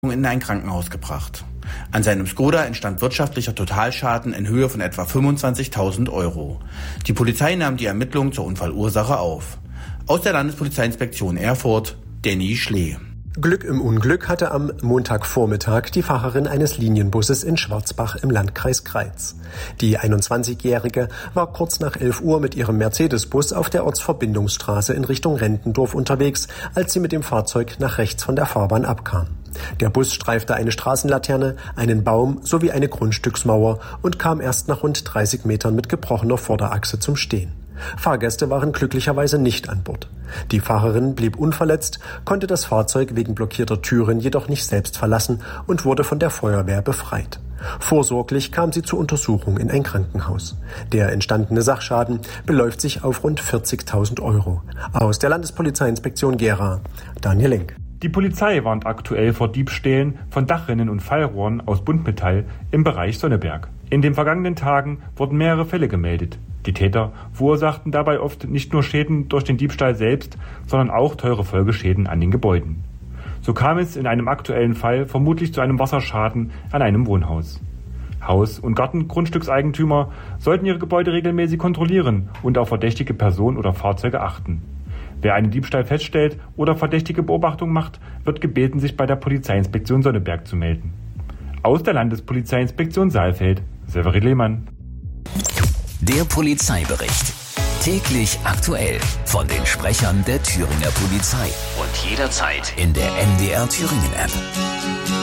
in ein Krankenhaus gebracht. An seinem Skoda entstand wirtschaftlicher Totalschaden in Höhe von etwa 25.000 €. Die Polizei nahm die Ermittlungen zur Unfallursache auf. Aus der Landespolizeiinspektion Erfurt, Danny Schlee. Glück im Unglück hatte am Montagvormittag die Fahrerin eines Linienbusses in Schwarzbach im Landkreis Greiz. Die 21-Jährige war kurz nach 11 Uhr mit ihrem Mercedes-Bus auf der Ortsverbindungsstraße in Richtung Rentendorf unterwegs, als sie mit dem Fahrzeug nach rechts von der Fahrbahn abkam. Der Bus streifte eine Straßenlaterne, einen Baum sowie eine Grundstücksmauer und kam erst nach rund 30 Metern mit gebrochener Vorderachse zum Stehen. Fahrgäste waren glücklicherweise nicht an Bord. Die Fahrerin blieb unverletzt, konnte das Fahrzeug wegen blockierter Türen jedoch nicht selbst verlassen und wurde von der Feuerwehr befreit. Vorsorglich kam sie zur Untersuchung in ein Krankenhaus. Der entstandene Sachschaden beläuft sich auf rund 40.000 €. Aus der Landespolizeiinspektion Gera, Daniel Lenk. Die Polizei warnt aktuell vor Diebstählen von Dachrinnen und Fallrohren aus Buntmetall im Bereich Sonneberg. In den vergangenen Tagen wurden mehrere Fälle gemeldet. Die Täter verursachten dabei oft nicht nur Schäden durch den Diebstahl selbst, sondern auch teure Folgeschäden an den Gebäuden. So kam es in einem aktuellen Fall vermutlich zu einem Wasserschaden an einem Wohnhaus. Haus- und Gartengrundstückseigentümer sollten ihre Gebäude regelmäßig kontrollieren und auf verdächtige Personen oder Fahrzeuge achten. Wer einen Diebstahl feststellt oder verdächtige Beobachtungen macht, wird gebeten, sich bei der Polizeiinspektion Sonneberg zu melden. Aus der Landespolizeiinspektion Saalfeld, Severin Lehmann. Der Polizeibericht. Täglich aktuell von den Sprechern der Thüringer Polizei. Und jederzeit in der MDR Thüringen App.